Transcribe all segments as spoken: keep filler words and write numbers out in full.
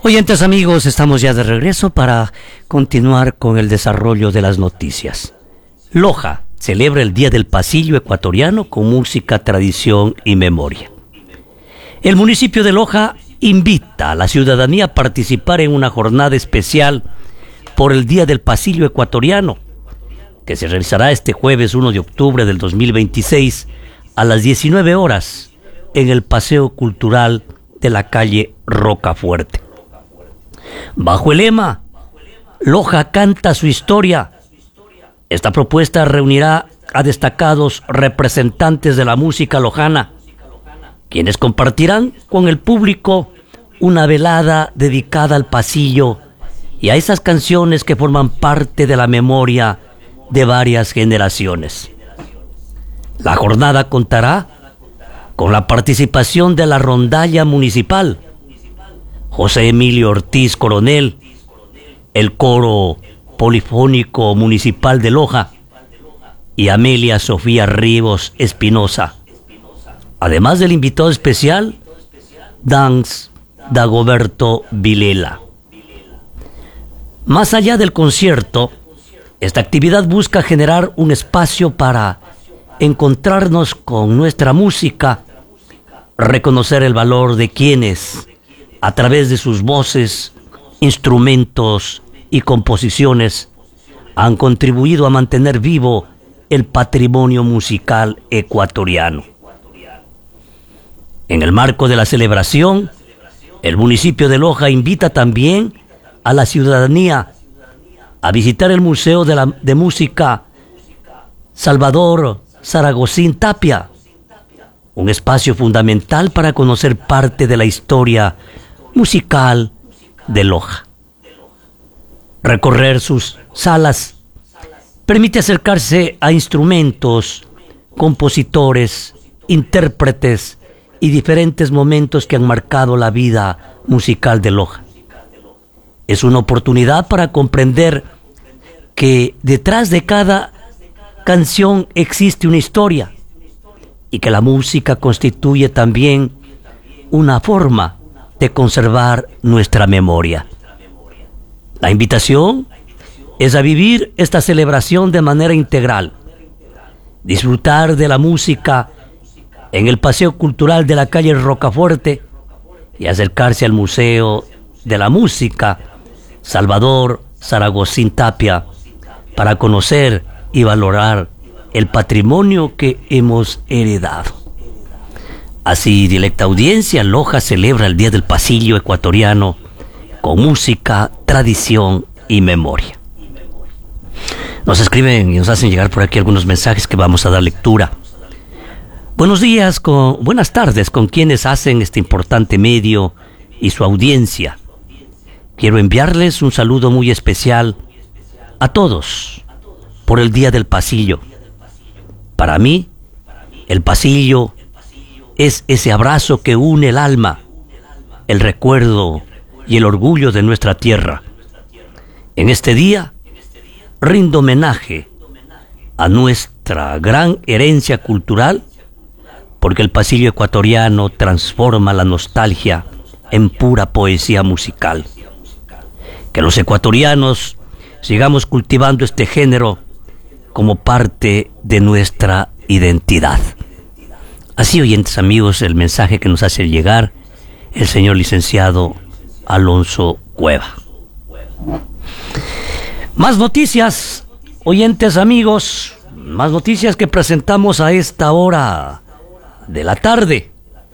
Oyentes amigos, estamos ya de regreso para continuar con el desarrollo de las noticias. Loja celebra el Día del Pasillo Ecuatoriano con música, tradición y memoria. El municipio de Loja invita a la ciudadanía a participar en una jornada especial por el Día del Pasillo Ecuatoriano, que se realizará este jueves uno de octubre del dos mil veintiséis a las diecinueve horas en el Paseo Cultural de la calle Rocafuerte. Bajo el lema Loja canta su historia, esta propuesta reunirá a destacados representantes de la música lojana, quienes compartirán con el público una velada dedicada al pasillo y a esas canciones que forman parte de la memoria de varias generaciones. La jornada contará con la participación de la rondalla municipal, José Emilio Ortiz Coronel, el coro polifónico municipal de Loja y Amelia Sofía Rivos Espinosa, además del invitado especial, Dance Dagoberto Vilela. Más allá del concierto, esta actividad busca generar un espacio para encontrarnos con nuestra música, reconocer el valor de quienes, a través de sus voces, instrumentos y composiciones, han contribuido a mantener vivo el patrimonio musical ecuatoriano. En el marco de la celebración, el municipio de Loja invita también a la ciudadanía a visitar el Museo de, la, de Música Salvador Zaragozín Tapia, un espacio fundamental para conocer parte de la historia musical de Loja. Recorrer sus salas permite acercarse a instrumentos, compositores, intérpretes y diferentes momentos que han marcado la vida musical de Loja. Es una oportunidad para comprender que detrás de cada canción existe una historia y que la música constituye también una forma de conservar nuestra memoria. La invitación es a vivir esta celebración de manera integral, disfrutar de la música en el Paseo Cultural de la calle Rocafuerte y acercarse al Museo de la Música Salvador Zaragozín Tapia para conocer y valorar el patrimonio que hemos heredado. Así, directa audiencia, Loja celebra el Día del Pasillo Ecuatoriano con música, tradición y memoria. Nos escriben y nos hacen llegar por aquí algunos mensajes que vamos a dar lectura. Buenos días, con, buenas tardes con quienes hacen este importante medio y su audiencia. Quiero enviarles un saludo muy especial a todos por el Día del Pasillo. Para mí, el pasillo es ese abrazo que une el alma, el recuerdo y el orgullo de nuestra tierra. En este día, rindo homenaje a nuestra gran herencia cultural, porque el pasillo ecuatoriano transforma la nostalgia en pura poesía musical. Que los ecuatorianos sigamos cultivando este género como parte de nuestra identidad. Así, oyentes amigos, el mensaje que nos hace llegar el señor licenciado Alonso Cueva. Más noticias, oyentes amigos, más noticias que presentamos a esta hora de la tarde.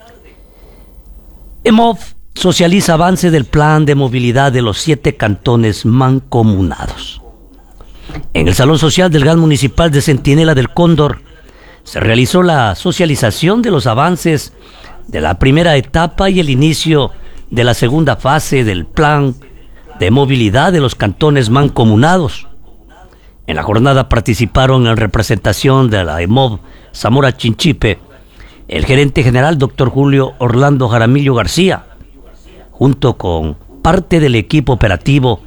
E M O V socializa avance del plan de movilidad de los siete cantones mancomunados. En el Salón Social del G A N Municipal de Centinela del Cóndor se realizó la socialización de los avances de la primera etapa y el inicio de la segunda fase del plan de movilidad de los cantones mancomunados. En la jornada participaron en representación de la E M O V Zamora Chinchipe el gerente general doctor Julio Orlando Jaramillo García, junto con parte del equipo operativo